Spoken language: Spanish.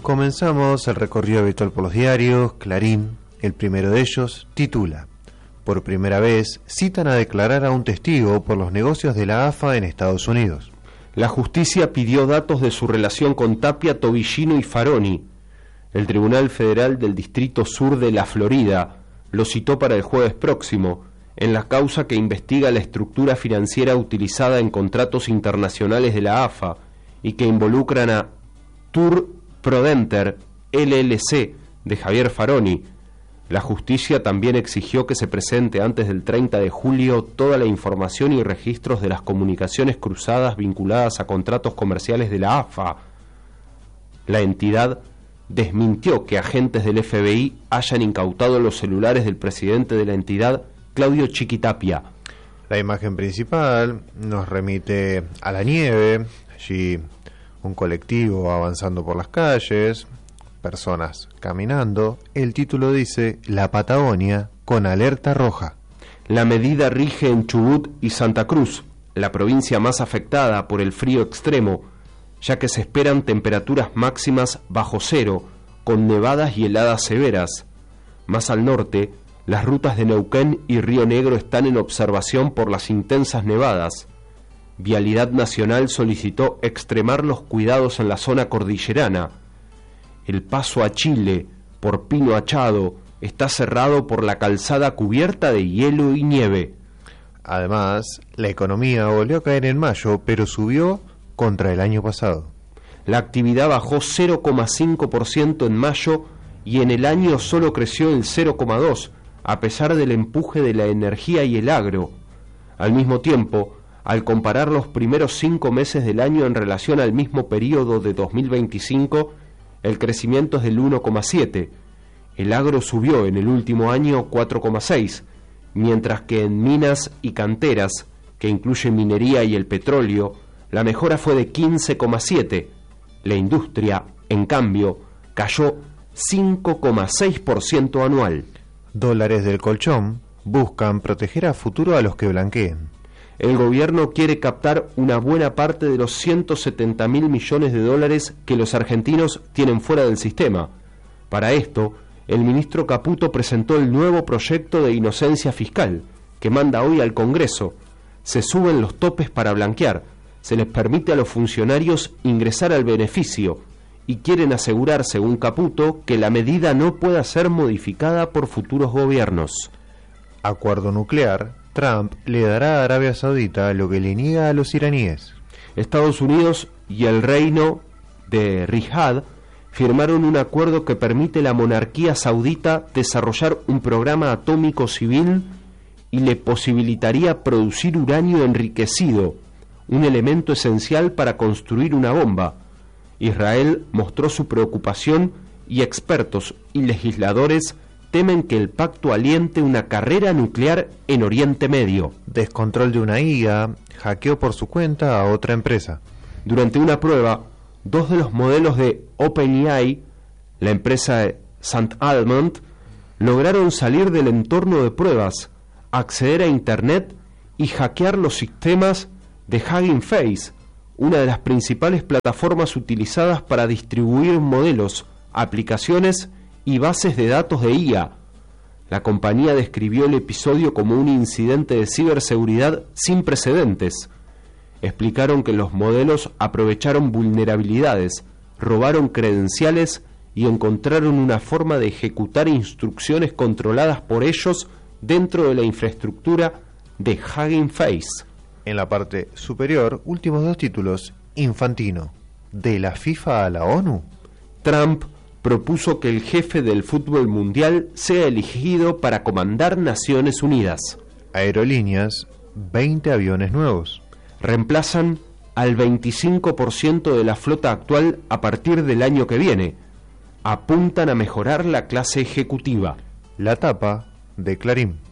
Comenzamos el recorrido habitual por los diarios. Clarín, el primero de ellos, titula: por primera vez citan a declarar a un testigo por los negocios de la AFA en Estados Unidos. La justicia pidió datos de su relación con Tapia, Tobillino y Faroni. El Tribunal Federal del Distrito Sur de la Florida lo citó para el jueves próximo en la causa que investiga la estructura financiera utilizada en contratos internacionales de la AFA y que involucran a Tour Prodenter LLC de Javier Faroni. La justicia también exigió que se presente antes del 30 de julio toda la información y registros de las comunicaciones cruzadas vinculadas a contratos comerciales de la AFA. La entidad desmintió que agentes del FBI hayan incautado los celulares del presidente de la entidad, Claudio Chiquitapia. La imagen principal nos remite a la nieve, allí un colectivo avanzando por las calles, personas caminando. El título dice: la Patagonia con alerta roja. La medida rige en Chubut y Santa Cruz, la provincia más afectada por el frío extremo, ya que se esperan temperaturas máximas bajo cero, con nevadas y heladas severas. Más al norte, las rutas de Neuquén y Río Negro están en observación por las intensas nevadas. Vialidad Nacional solicitó extremar los cuidados en la zona cordillerana. El paso a Chile, por Pino Achado, está cerrado por la calzada cubierta de hielo y nieve. Además, la economía volvió a caer en mayo, pero subió contra el año pasado. La actividad bajó 0,5% en mayo y en el año solo creció el 0,2%, a pesar del empuje de la energía y el agro. Al mismo tiempo, al comparar los primeros 5 meses del año en relación al mismo periodo de 2025, el crecimiento es del 1,7%. El agro subió en el último año 4,6%, mientras que en minas y canteras, que incluyen minería y el petróleo, la mejora fue de 15,7%. La industria, en cambio, cayó 5,6% anual. Dólares del colchón buscan proteger a futuro a los que blanqueen. El gobierno quiere captar una buena parte de los 170.000 millones de dólares que los argentinos tienen fuera del sistema. Para esto, el ministro Caputo presentó el nuevo proyecto de inocencia fiscal, que manda hoy al Congreso. Se suben los topes para blanquear, se les permite a los funcionarios ingresar al beneficio, y quieren asegurar, según Caputo, que la medida no pueda ser modificada por futuros gobiernos. Acuerdo nuclear. Trump le dará a Arabia Saudita lo que le niega a los iraníes. Estados Unidos y el Reino de Riyadh firmaron un acuerdo que permite a la monarquía saudita desarrollar un programa atómico civil y le posibilitaría producir uranio enriquecido, un elemento esencial para construir una bomba. Israel mostró su preocupación y expertos y legisladores temen que el pacto aliente una carrera nuclear en Oriente Medio. Descontrol de una IA hackeó por su cuenta a otra empresa. Durante una prueba, 2 de los modelos de OpenAI, la empresa St. Almond, lograron salir del entorno de pruebas, acceder a Internet y hackear los sistemas de Hugging Face, una de las principales plataformas utilizadas para distribuir modelos, aplicaciones y bases de datos de IA. La compañía describió el episodio como un incidente de ciberseguridad sin precedentes. Explicaron que los modelos aprovecharon vulnerabilidades, robaron credenciales y encontraron una forma de ejecutar instrucciones controladas por ellos dentro de la infraestructura de Hugging Face. En la parte superior, últimos 2 títulos. Infantino, de la FIFA a la ONU. Trump propuso que el jefe del fútbol mundial sea elegido para comandar Naciones Unidas. Aerolíneas, 20 aviones nuevos. Reemplazan al 25% de la flota actual a partir del año que viene. Apuntan a mejorar la clase ejecutiva. La tapa de Clarín.